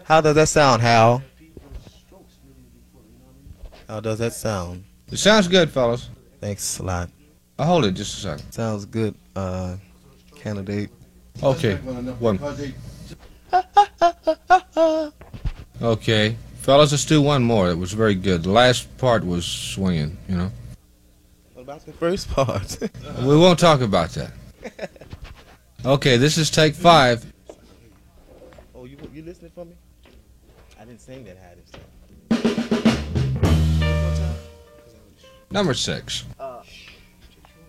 How does that sound, Hal? How does that sound? It sounds good, fellas. Thanks a lot. I'll hold it just a second. Sounds good, candidate. Okay, one. Okay, fellas, let's do one more. It was very good. The last part was swinging, you know. What about the first part? We won't talk about that. Okay, this is take 5. Oh, you listening for me? I didn't sing that high this time. Number 6.